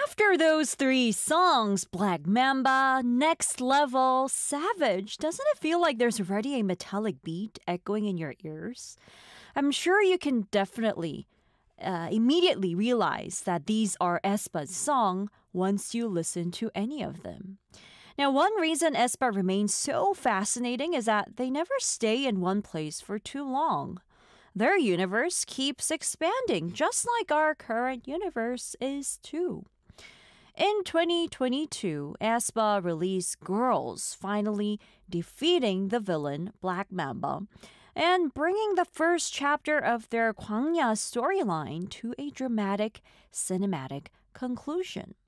After those three songs, Black Mamba, Next Level, Savage, doesn't it feel like there's already a metallic beat echoing in your ears? I'm sure you can definitely immediately realize that these are aespa's song once you listen to any of them. Now, one reason aespa remains so fascinating is that they never stay in one place for too long. Their universe keeps expanding, just like our current universe is too. In 2022, aespa released Girls, finally defeating the villain Black Mamba and bringing the first chapter of their Gwangya storyline to a dramatic cinematic conclusion.